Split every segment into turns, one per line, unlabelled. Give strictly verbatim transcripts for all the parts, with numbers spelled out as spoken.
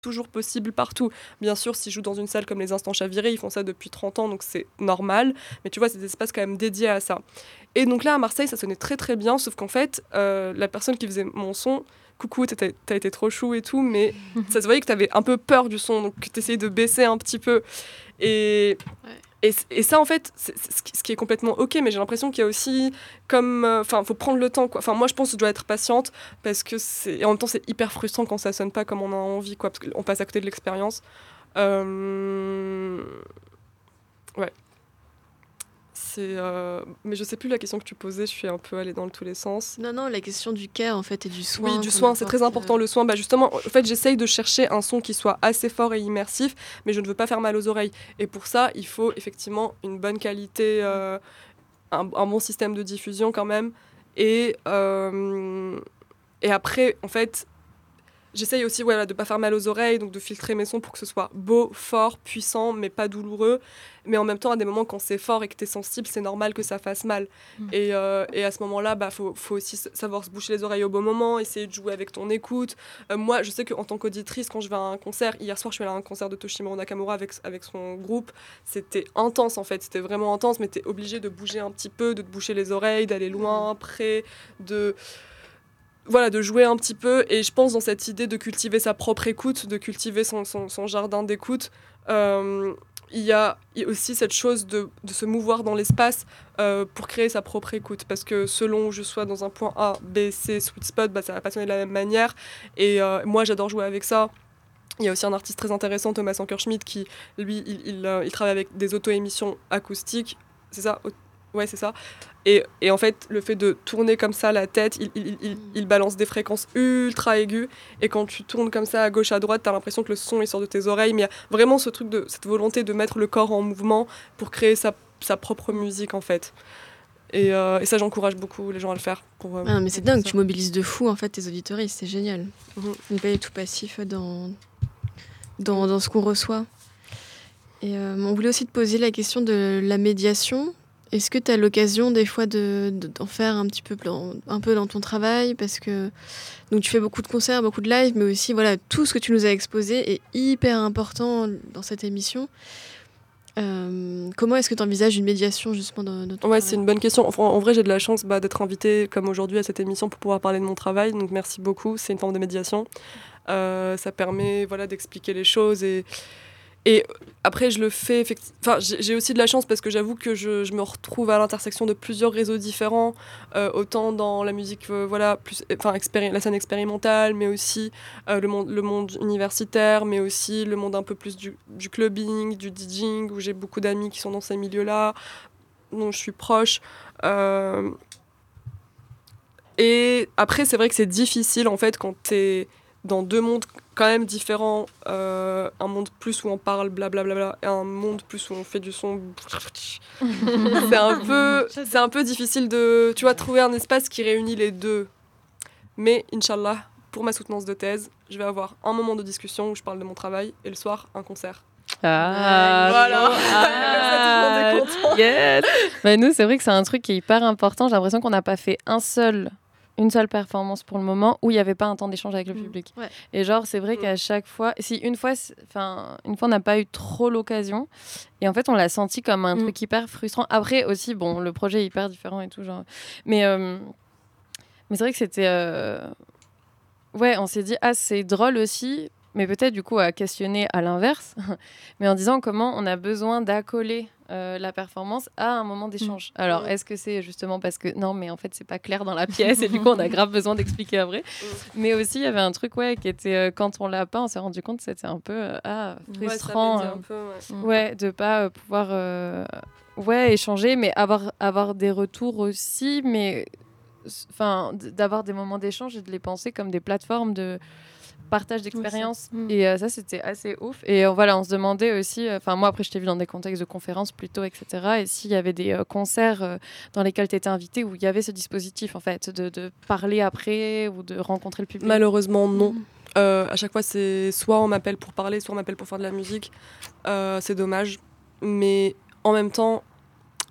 toujours possible partout. Bien sûr, s'ils jouent dans une salle comme les Instants Chavirés, ils font ça depuis trente ans, donc c'est normal. Mais tu vois, c'est des espaces quand même dédiés à ça. Et donc là, à Marseille, ça sonnait très très bien, sauf qu'en fait, euh, la personne qui faisait mon son, coucou, t'as, t'as été trop chou et tout, mais ça se voyait que t'avais un peu peur du son, donc que t'essayais de baisser un petit peu. Et... Ouais. Et, et ça, en fait, c'est, c'est ce qui est complètement OK, mais j'ai l'impression qu'il y a aussi, comme... Enfin, euh, faut prendre le temps, quoi. Enfin, moi, je pense que je dois être patiente, parce que c'est... Et en même temps, c'est hyper frustrant quand ça sonne pas comme on a envie, quoi, parce qu'on passe à côté de l'expérience. Euh... Ouais. C'est, euh... Mais je sais plus la question que tu posais, je suis un peu allée dans tous les sens.
Non, non, la question du care, en fait, et du soin.
Oui, du soin, c'est très important, euh... le soin. Bah, justement, en fait, j'essaye de chercher un son qui soit assez fort et immersif, mais je ne veux pas faire mal aux oreilles. Et pour ça, il faut effectivement une bonne qualité, euh, un, un bon système de diffusion quand même. Et, euh... et après, en fait... J'essaye aussi voilà, de ne pas faire mal aux oreilles, donc de filtrer mes sons pour que ce soit beau, fort, puissant, mais pas douloureux. Mais en même temps, à des moments, quand c'est fort et que tu es sensible, c'est normal que ça fasse mal. Mmh. Et, euh, et à ce moment-là, bah, faut, faut aussi savoir se boucher les oreilles au bon moment, essayer de jouer avec ton écoute. Euh, moi, je sais qu'en tant qu'auditrice, quand je vais à un concert, hier soir, je suis allée à un concert de Toshimuro Nakamura avec, avec son groupe, c'était intense en fait, c'était vraiment intense, mais tu es obligé de bouger un petit peu, de te boucher les oreilles, d'aller loin, près, de... Voilà, de jouer un petit peu, et je pense dans cette idée de cultiver sa propre écoute, de cultiver son, son, son jardin d'écoute, euh, il y a aussi cette chose de, de se mouvoir dans l'espace euh, pour créer sa propre écoute, parce que selon où je sois dans un point A, B, C, sweet spot, bah, ça va pas sonner de la même manière, et euh, moi j'adore jouer avec ça. Il y a aussi un artiste très intéressant, Thomas Ankerschmidt, qui lui, il, il, euh, il travaille avec des auto-émissions acoustiques, c'est ça ? Ouais, c'est ça. Et, et en fait, le fait de tourner comme ça la tête, il, il, il, il balance des fréquences ultra aiguës. Et quand tu tournes comme ça à gauche, à droite, t'as l'impression que le son il sort de tes oreilles. Mais il y a vraiment ce truc de, cette volonté de mettre le corps en mouvement pour créer sa, sa propre musique, en fait. Et, euh, et ça, j'encourage beaucoup les gens à le faire. Pour, euh,
ah, mais c'est dingue, tu mobilises de fou, en fait, tes auditoristes. C'est génial. Mm-hmm. On n'est pas du tout passif dans, dans, dans ce qu'on reçoit. Et euh, on voulait aussi te poser la question de la médiation. Est-ce que tu as l'occasion des fois de, de, d'en faire un petit peu, un peu dans ton travail, parce que donc tu fais beaucoup de concerts, beaucoup de lives, mais aussi voilà, tout ce que tu nous as exposé est hyper important dans cette émission. Euh, comment est-ce que tu envisages une médiation justement dans, dans ton
Ouais,
travail ?
c'est une bonne question. Enfin, en vrai, j'ai de la chance bah, d'être invitée comme aujourd'hui à cette émission pour pouvoir parler de mon travail, donc merci beaucoup. C'est une forme de médiation. Euh, ça permet voilà, d'expliquer les choses et Et après, je le fais... Effecti- enfin, j'ai, j'ai aussi de la chance parce que j'avoue que je, je me retrouve à l'intersection de plusieurs réseaux différents, euh, autant dans la musique, euh, voilà, plus, enfin, expéri- la scène expérimentale, mais aussi euh, le, monde, le monde universitaire, mais aussi le monde un peu plus du, du clubbing, du DJing, où j'ai beaucoup d'amis qui sont dans ces milieux-là, dont je suis proche. Euh... Et après, c'est vrai que c'est difficile, en fait, quand t'es dans deux mondes quand même différents, euh, un monde plus où on parle blablabla et un monde plus où on fait du son. c'est un peu, c'est un peu difficile de, tu vois, trouver un espace qui réunit les deux. Mais Inch'Allah, pour ma soutenance de thèse, je vais avoir un moment de discussion où je parle de mon travail et le soir un concert.
Ah,
voilà.
Ah,
comme ça, tout le monde est content.
Yes. Bah, nous, c'est vrai que c'est un truc qui est hyper important. J'ai l'impression qu'on n'a pas fait un seul. une seule performance pour le moment où il n'y avait pas un temps d'échange avec le public.
Ouais.
Et genre, c'est vrai qu'à chaque fois, si une fois, enfin, une fois, on n'a pas eu trop l'occasion, et en fait, on l'a senti comme un mm. truc hyper frustrant. Après aussi, bon, le projet est hyper différent et tout, genre. Mais, euh, mais c'est vrai que c'était... Euh... Ouais, on s'est dit, ah, c'est drôle aussi, mais peut-être du coup à questionner à l'inverse, mais en disant comment on a besoin d'accoler euh, la performance à un moment d'échange. Mmh. Alors, est-ce que c'est justement parce que non, mais en fait c'est pas clair dans la pièce et du coup on a grave besoin d'expliquer après. Mmh. Mais aussi il y avait un truc ouais qui était euh, quand on l'a pas, on s'est rendu compte que c'était un peu euh, ah frustrant, ouais,
euh, un peu, ouais.
Mmh. ouais, de pas euh, pouvoir euh, ouais échanger, mais avoir avoir des retours aussi, mais enfin d'avoir des moments d'échange et de les penser comme des plateformes de partage d'expérience. Oui, et euh, ça c'était assez ouf et euh, voilà on se demandait aussi enfin euh, moi après je t'ai vu dans des contextes de conférences plutôt etc et s'il y avait des euh, concerts euh, dans lesquels tu étais invité où il y avait ce dispositif en fait de, de parler après ou de rencontrer le public.
Malheureusement non. Mmh. Euh, à chaque fois c'est soit on m'appelle pour parler soit on m'appelle pour faire de la musique, euh, c'est dommage mais en même temps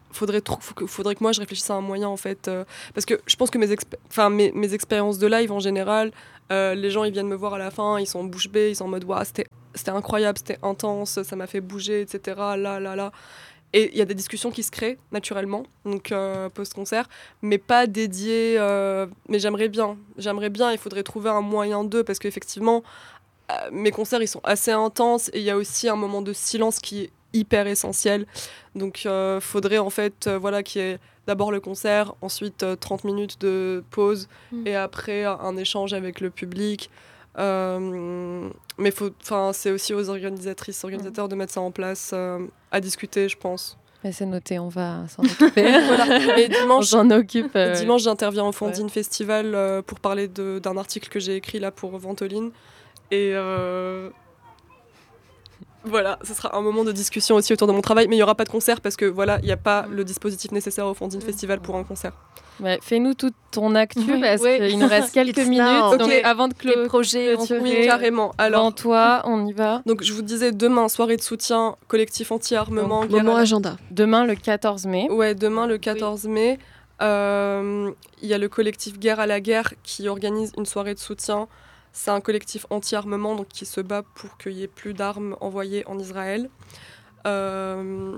faudrait, trou- faut que, faudrait que moi je réfléchisse à un moyen en fait. Euh, parce que je pense que mes, expé- enfin, mes, mes expériences de live en général, euh, les gens ils viennent me voir à la fin, ils sont bouche bée, ils sont en mode waouh, c'était, c'était incroyable, c'était intense, ça m'a fait bouger, et cetera. Là, là, là. Et il y a des discussions qui se créent naturellement, donc euh, post-concert, mais pas dédiées. Euh, mais j'aimerais bien, j'aimerais bien, il faudrait trouver un moyen d'eux, parce qu'effectivement, euh, mes concerts, ils sont assez intenses, et il y a aussi un moment de silence qui est hyper essentiel. Donc il euh, faudrait en fait, euh, voilà, qu'il y ait d'abord le concert, ensuite euh, trente minutes de pause, mmh. et après un échange avec le public. Euh, mais faut, c'est aussi aux organisatrices, organisateurs de mettre ça en place, euh, à discuter, je pense.
Mais c'est noté, on va s'en occuper.
Voilà. Et dimanche,
on s'en occupe. Euh...
Dimanche, j'interviens au Fondine
ouais.
Festival euh, pour parler de, d'un article que j'ai écrit là pour Ventoline. Et euh... voilà, ce sera un moment de discussion aussi autour de mon travail, mais il n'y aura pas de concert parce que voilà, il n'y a pas le dispositif nécessaire au Fondine Festival pour un concert.
Ouais, fais-nous toute ton actu oui, parce
oui.
qu'il nous reste quelques
It's
minutes.
now.
Donc
okay.
avant de clôturer,
les projets,
oui, carrément. Alors,
avant toi, on y va.
Donc je vous disais demain soirée de soutien collectif anti-armement.
Donc, moment agenda.
Demain le quatorze mai.
Ouais, demain le quatorze oui. mai, il euh, y a le collectif Guerre à la guerre qui organise une soirée de soutien. C'est un collectif anti-armement donc qui se bat pour qu'il y ait plus d'armes envoyées en Israël. Euh,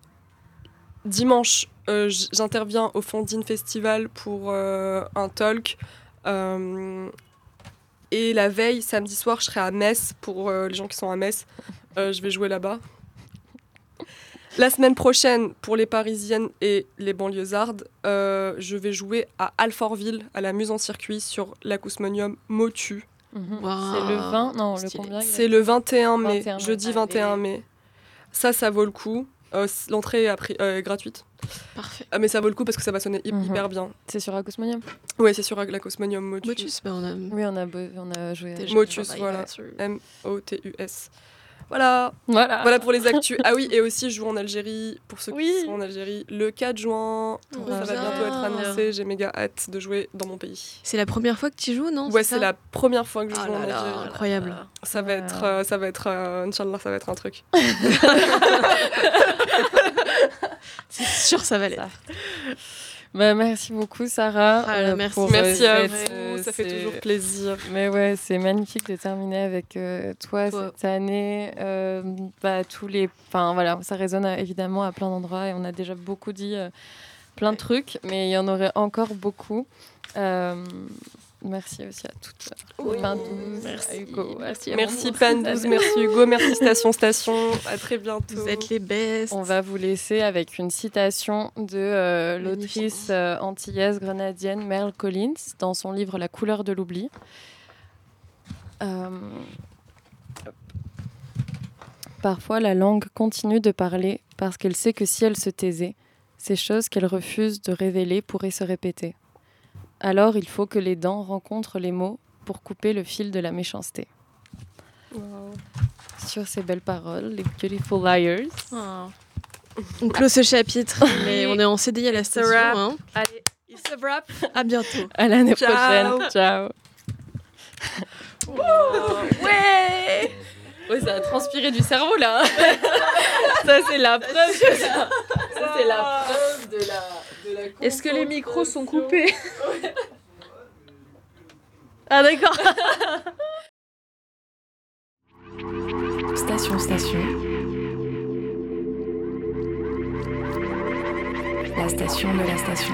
Dimanche, euh, j'interviens au Fondine Festival pour euh, un talk. Euh, et la veille, samedi soir, je serai à Metz pour euh, les gens qui sont à Metz. Euh, je vais jouer là-bas. La semaine prochaine, pour les Parisiennes et les banlieusardes, euh, je vais jouer à Alfortville, à la Muse en circuit, sur l'Acousmonium Motu.
Mmh. Wow. C'est le vingt, non, le combien?
C'est le vingt et un mai,
vingt et un
jeudi vingt et un mai. Ça, ça vaut le coup. Euh, l'entrée est, appris, euh, est gratuite.
Parfait.
Euh, mais ça vaut le coup parce que ça va sonner hy-
mmh.
hyper bien.
C'est sur Acousmonium?
Oui, c'est sur l'Acousmonium Motus.
Motus, bah on a...
Oui, on a, bo- on a joué. À...
Motus, voilà. M O T U S. Voilà.
voilà.
Voilà pour les actus. Ah oui, et aussi, je joue en Algérie, pour ceux
oui.
qui sont en Algérie, le quatre juin.
Oh,
ça
bien.
va bientôt être annoncé. J'ai méga hâte de jouer dans mon pays.
C'est la première fois que tu joues, non?
Ouais, c'est, c'est la première fois que je
oh
joue en
là
Algérie.
Là, incroyable.
Ça va être, euh, ça va être, euh, Inch'Allah, ça va être un truc.
C'est sûr, ça va l'être.
Bah, merci beaucoup, Sarah.
Ah, euh, merci
pour, merci euh, à
cette,
vous,
euh,
ça fait toujours plaisir.
Mais ouais, c'est magnifique de terminer avec euh, toi, toi cette année. Euh, bah, tous les... enfin, voilà, ça résonne à, évidemment à plein d'endroits et on a déjà beaucoup dit euh, plein de trucs, mais il y en aurait encore beaucoup. Euh, merci aussi à toutes.
Oui.
Pain douze,
merci.
à Hugo. Merci,
merci Pain douze, merci Hugo, merci Station Station. À très bientôt.
Vous êtes les best.
On va vous laisser avec une citation de euh, l'autrice euh, antillaise grenadienne Merle Collins dans son livre La couleur de l'oubli. Euh... Parfois, la langue continue de parler parce qu'elle sait que si elle se taisait, ces choses qu'elle refuse de révéler pourraient se répéter. Alors, il faut que les dents rencontrent les mots pour couper le fil de la méchanceté. Wow. Sur ces belles paroles, les Beautiful Liars.
Oh. On clôt ce chapitre, mais on est en C D I à la station. Hein.
Allez, it's a wrap.
À bientôt.
À l'année
Ciao.
prochaine. Ciao.
Wow. Ouais.
Ouais, ça a transpiré du cerveau là. Ça c'est la preuve. Ça, ça c'est la preuve de la. De la
Est-ce que les micros sont coupés? Ah d'accord.
Station, station. La station de la station.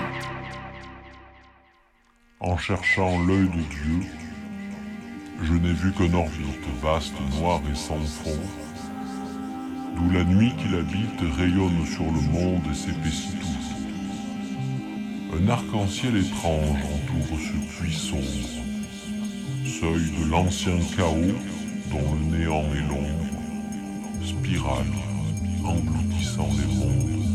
En cherchant l'œil de Dieu, je n'ai vu qu'un orbite vaste, noir et sans fond, d'où la nuit qui l'habite rayonne sur le monde et s'épaissit tout. Un arc-en-ciel étrange entoure ce puits sombre, seuil de l'ancien chaos dont le néant est l'ombre, spirale engloutissant les mondes.